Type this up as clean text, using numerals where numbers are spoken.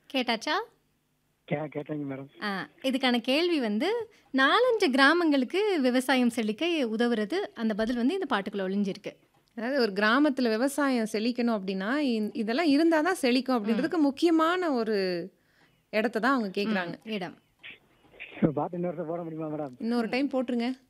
கேட்டாச்சா? கேட்டேங்க மேடம். ஆ இதுக்கான கேள்வி வந்து 4, 5 கிராமங்களுக்கு விவசாயம் செழிக்க உதவுறது. அந்த பதில் வந்து இந்த பாட்டுக்குள்ள ஒளிஞ்சிருக்கு. அதாவது ஒரு கிராமத்துல விவசாயம் செழிக்கணும் அப்படின்னா, இதெல்லாம் இருந்தா தான் செழிக்கும் ம். அப்படின்றதுக்கு முக்கியமான ஒரு இடத்த தான் அவங்க கேட்குறாங்க. இடம். பாட்டு இன்னொரு போட முடியுமா மேடம்? இன்னொரு டைம் போட்டுருங்க.